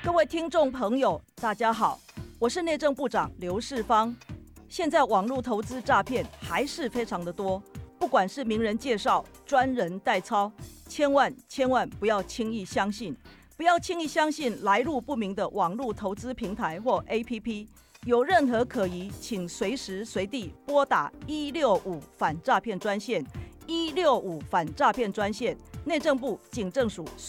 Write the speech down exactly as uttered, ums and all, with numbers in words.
各位听众朋友，大家好，我是内政部长刘世芳。现在网络投资诈骗还是非常的多，不管是名人介绍、专人代操，千万千万不要轻易相信，不要轻易相信来路不明的网络投资平台或 A P P。有任何可疑，请随时随地拨打一六五反诈骗专线，一六五反诈骗专线，内政部警政署